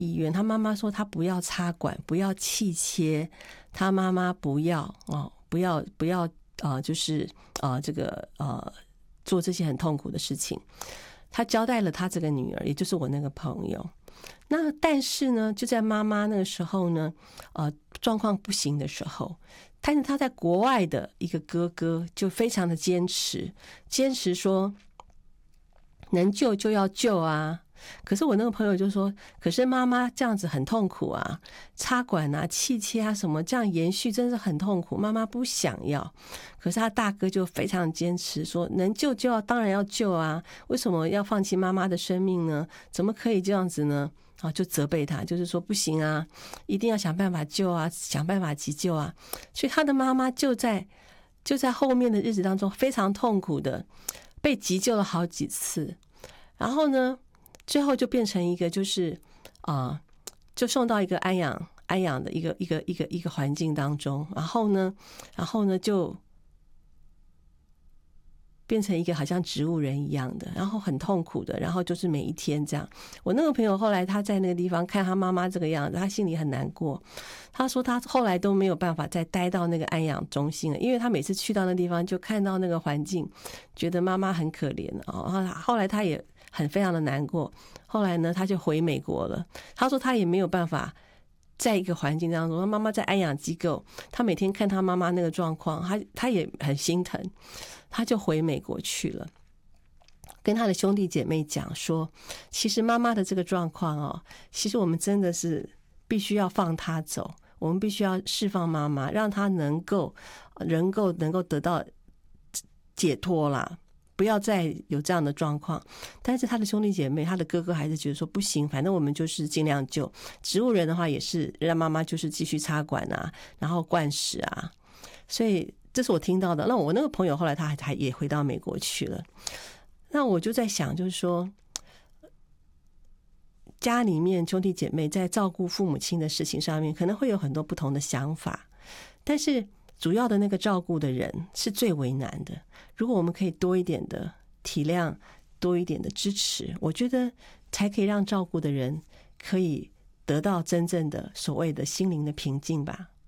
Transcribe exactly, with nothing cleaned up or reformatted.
医院，他妈妈说他不要插管，不要气切，他妈妈不要哦，不要不要呃，就是呃这个呃做这些很痛苦的事情。他交代了他这个女儿，也就是我那个朋友。那但是呢，就在妈妈那个时候呢，呃，状况不行的时候，但是他在国外的一个哥哥就非常的坚持，坚持说能救就要救啊。可是我那个朋友就说，可是妈妈这样子很痛苦啊，插管啊、气切啊什么，这样延续真是很痛苦，妈妈不想要。可是他大哥就非常坚持说，能救就要当然要救啊，为什么要放弃妈妈的生命呢？怎么可以这样子呢？啊，就责备他，就是说不行啊，一定要想办法救啊，想办法急救啊。所以他的妈妈就在就在后面的日子当中非常痛苦的被急救了好几次，然后呢最后就变成一个就是啊、呃，就送到一个安养安养的一个一个一个一个环境当中，然后呢，然后呢就变成一个好像植物人一样的，然后很痛苦的，然后就是每一天这样。我那个朋友后来他在那个地方看他妈妈这个样子，他心里很难过。他说他后来都没有办法再待到那个安养中心了，因为他每次去到那地方就看到那个环境，觉得妈妈很可怜哦。后来他也很非常的难过，后来呢他就回美国了。他说他也没有办法在一个环境当中，他妈妈在安养机构，他每天看他妈妈那个状况，他他也很心疼，他就回美国去了，跟他的兄弟姐妹讲说，其实妈妈的这个状况哦，其实我们真的是必须要放她走，我们必须要释放妈妈，让她能够能够能够得到解脱啦，不要再有这样的状况。但是他的兄弟姐妹，他的哥哥还是觉得说不行，反正我们就是尽量救。植物人的话也是让妈妈就是继续插管啊，然后灌食啊。所以这是我听到的。那我那个朋友后来他还也回到美国去了。那我就在想，就是说家里面兄弟姐妹在照顾父母亲的事情上面可能会有很多不同的想法，但是主要的那个照顾的人是最为难的。如果我们可以多一点的体谅，多一点的支持，我觉得才可以让照顾的人可以得到真正的所谓的心灵的平静吧。